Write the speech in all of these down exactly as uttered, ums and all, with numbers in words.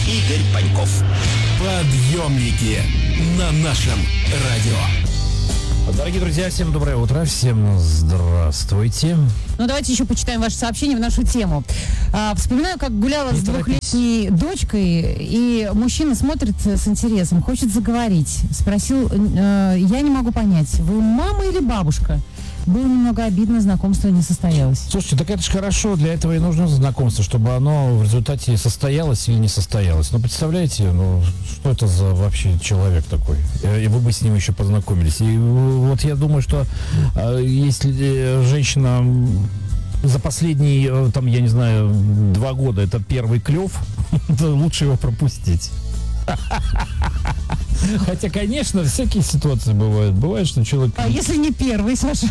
Игорь Паньков. Подъемники на нашем радио. Дорогие друзья, всем доброе утро, всем здравствуйте. Ну, давайте еще почитаем ваши сообщения в нашу тему. А, вспоминаю, как гуляла Не с двухлетней дочкой, и мужчина смотрит с интересом, хочет заговорить. Спросил, э, я не могу понять, вы мама или бабушка? Было немного обидно, знакомство не состоялось. Слушайте, так это же хорошо, для этого и нужно знакомство, чтобы оно в результате состоялось или не состоялось. Ну, представляете, ну, что это за вообще человек такой? И вы бы с ним еще познакомились. И вот я думаю, что э, если женщина за последние, там, я не знаю, два года это первый клев, то лучше его пропустить. Хотя, конечно, всякие ситуации бывают. Бывает, что человек... А если не первый, Саша?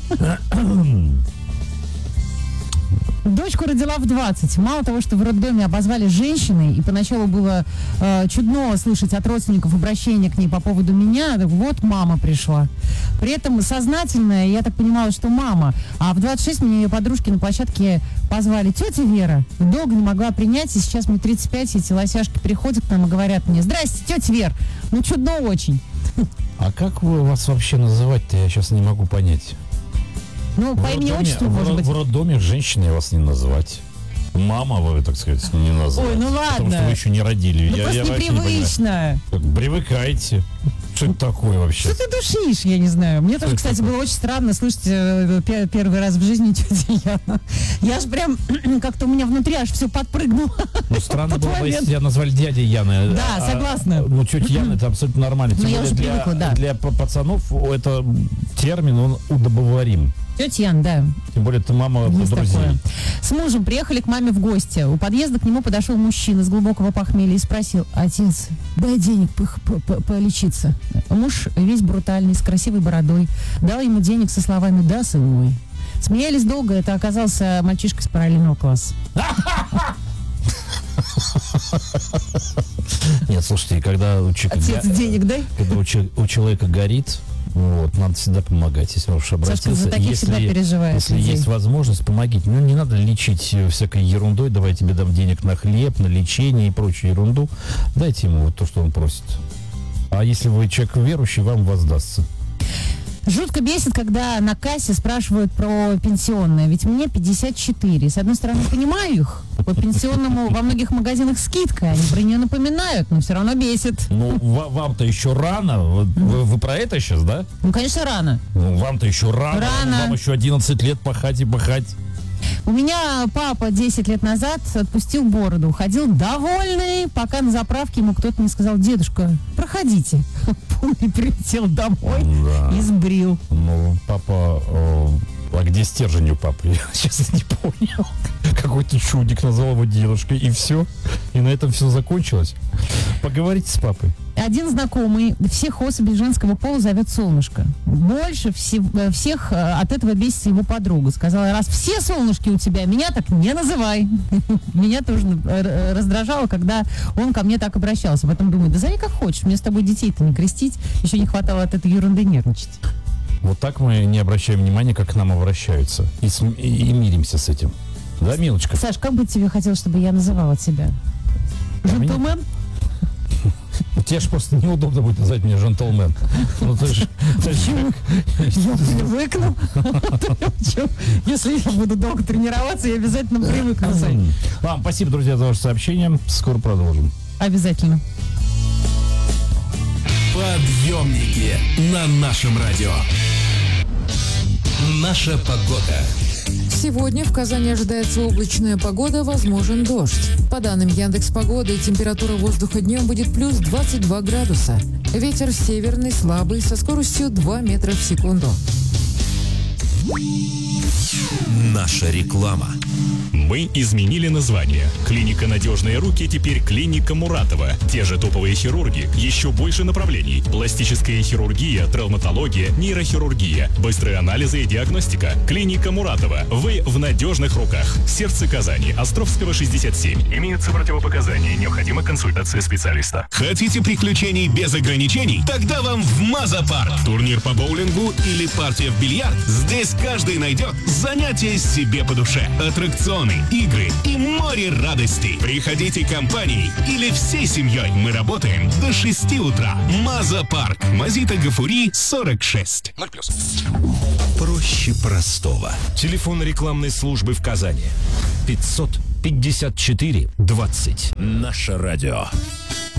Дочку родила в двадцать. Мало того, что в роддоме обозвали женщиной, и поначалу было э, чудно слышать от родственников обращение к ней по поводу меня, вот мама пришла. При этом сознательно, я так понимала, что мама. А в двадцать шесть мне ее подружки на площадке позвали: тетя Вера. Долго не могла принять, и сейчас мне тридцать пять, и эти лосяшки приходят к нам и говорят мне: здрасте, тетя Вер. Ну, чудно очень. А как вы вас вообще называть-то, я сейчас не могу понять. Ну, по имени отчеству, может быть. В роддоме женщиной вас не назвать. Мама вы, так сказать, не назвать. Ой, ну ладно. Потому что вы еще не родили. Ну, я, просто я непривычно. Не Привыкайте. Что это такое вообще? Что ты душнишь, я не знаю. Мне тоже, кстати, было очень странно слышать э, первый раз в жизни тетя Яна. Я ж прям, как-то у меня внутри аж все подпрыгнуло. Ну, странно было бы, если тебя назвали дядей Яны. Да, а, согласна. А, ну, тетя Яна, это абсолютно нормально. Тем Ну, я более уже для, привыкла, да. Для пацанов это термин, он удобоварим. Тетя Ян, да. Тем более, ты мама Есть друзей. такое. С мужем приехали к маме в гости. У подъезда к нему подошел мужчина с глубокого похмелья и спросил: отец, дай денег полечиться. Муж весь брутальный, с красивой бородой, дал ему денег со словами: да, сын мой. Смеялись долго, это оказался мальчишка из параллельного класса. Нет, слушайте, когда у человека, Отец, денег дай. когда у человека горит, вот, надо всегда помогать, если уж обратиться. Сашка за таких если, всегда переживает. Если людей. есть возможность, помогите. Ну, не надо лечить всякой ерундой, давай я тебе дам денег на хлеб, на лечение и прочую ерунду. Дайте ему вот то, что он просит. А если вы человек верующий, вам воздастся. Жутко бесит, когда на кассе спрашивают про пенсионное. Ведь мне пятьдесят четыре. С одной стороны, понимаю их. По пенсионному во многих магазинах скидка. Они про нее напоминают, но все равно бесит. Ну, вам-то еще рано. Вы, вы, вы про это сейчас, да? Ну, конечно, рано. Ну, вам-то еще рано. Рано. Вам еще одиннадцать лет пахать и пахать. У меня папа десять лет назад отпустил бороду. Ходил довольный, пока на заправке ему кто-то не сказал: дедушка, проходите. Помню, прилетел домой Да. и сбрил. Ну, папа... Э, а где стержень у папы? Я сейчас не понял. Какой-то чудик назвал его дедушкой, и все. И на этом все закончилось. Поговорите с папой. Один знакомый всех особей женского пола зовет Солнышко. Больше все- всех э, от этого бесится его подруга. Сказала: раз все солнышки у тебя, меня так не называй. Меня тоже э, раздражало, когда он ко мне так обращался. Потом думаю: да зови как хочешь, мне с тобой детей-то не крестить. Еще не хватало от этой ерунды нервничать. Вот так мы не обращаем внимания, как к нам обращаются. И, с- и- и миримся с этим. Да, Милочка? Саш, как бы тебе хотелось, чтобы я называла тебя? меня- Джентльмен? Тебе же просто неудобно будет назвать меня джентльмен. Ну, ты ж- ты ж- Я привыкну. Если я буду долго тренироваться, я обязательно привыкну, Сань. Вам спасибо, друзья, за ваше сообщение. Скоро продолжим. Обязательно. Подъемники на нашем радио. Наша погода. Сегодня в Казани ожидается облачная погода, возможен дождь. По данным Яндекс.Погоды, температура воздуха днем будет плюс двадцать два градуса. Ветер северный, слабый, со скоростью два метра в секунду. Наша реклама. Мы изменили название. Клиника «Надежные руки» теперь клиника Муратова. Те же топовые хирурги, еще больше направлений. Пластическая хирургия, травматология, нейрохирургия, быстрые анализы и диагностика. Клиника Муратова. Вы в надежных руках. Сердце Казани, Островского, шестьдесят семь. Имеются противопоказания. Необходима консультация специалиста. Хотите приключений без ограничений? Тогда вам в Маза-парк. Турнир по боулингу или партия в бильярд? Здесь Здесь каждый найдет занятие себе по душе. Аттракционы, игры и море радостей. Приходите компанией или всей семьей. Мы работаем до шести утра. Маза Парк. Мазита Гафури, сорок шесть. ноль плюс. Проще простого. Телефон рекламной службы в Казани. пятьсот пятьдесят четыре двадцать. Наше радио.